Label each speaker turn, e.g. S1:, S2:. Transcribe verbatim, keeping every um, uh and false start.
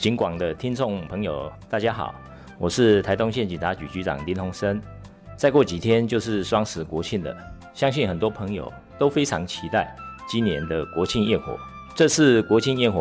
S1: 警广的听众朋友，大家好，我是台东县警察局局长林鸿生。再过几天就是双十国庆了，相信很多朋友都非常期待今年的国庆焰火。这次国庆焰火